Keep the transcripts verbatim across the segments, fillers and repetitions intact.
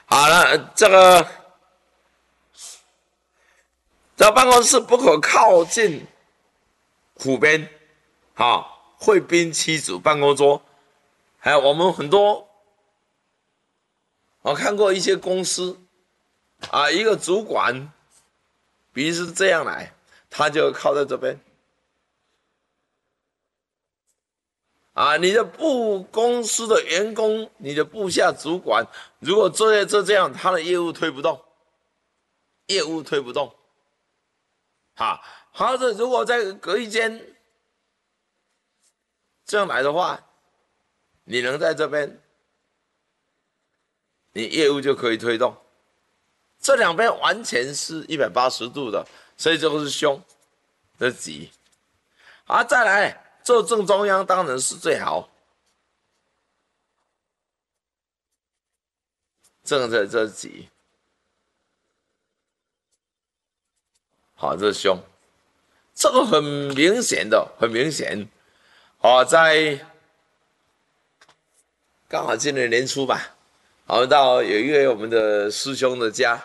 好了，这个这办公室不可靠近湖边，好，贵宾妻子办公桌，还有我们很多，我看过一些公司啊，一个主管，比如是这样来，他就靠在这边。啊，你的部公司的员工，你的部下主管，如果这这这样，他的业务推不动，业务推不动。好，好的，如果在隔一间这样来的话，你能在这边，你业务就可以推动。这两边完全是一百八十度的，所以这个是凶，这是吉。好，再来坐正中央当然是最好。正这这是吉。好，这是凶，这个很明显的，很明显。好，在刚好今年年初吧，我们到有一位我们的师兄的家，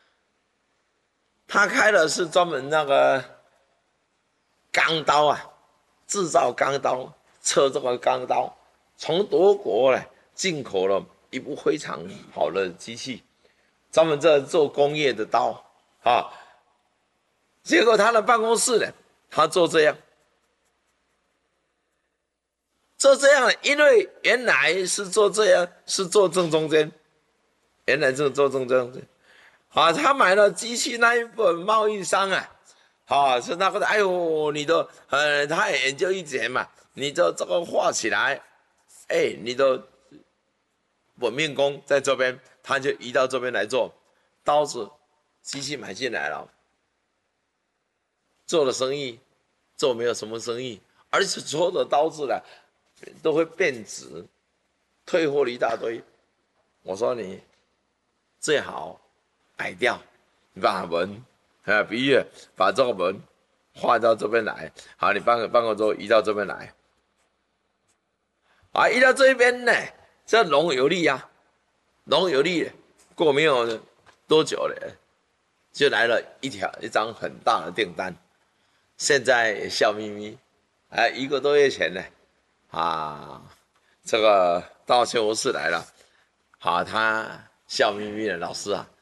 他开的是专门那个钢刀啊，制造钢刀，测这个钢刀，从德国呢进口了一部非常好的机器，专门在做工业的刀啊。结果他的办公室呢，他做这样，做这样，因为原来是做这样，是做正中间，原来是做正中间。啊，他买了机器那一份贸易商啊，啊，是那个的，哎呦，你的，呃，他也研究一点嘛，你的这个画起来，哎，你的本命工在这边，他就移到这边来做，刀子机器买进来了。做的生意，做没有什么生意，而且所有的刀子呢都会变质，退货了一大堆。我说你最好改掉，你把门，啊，比如把这个门换到这边来，好，你办个办公桌移到这边来，啊，移到这边呢，这龙有利啊，龙有利，过没有多久了，就来了一条一张很大的订单。现在笑眯眯，哎，一个多月前呢，啊，这个到办公室来了，好，他笑眯眯的，老师啊，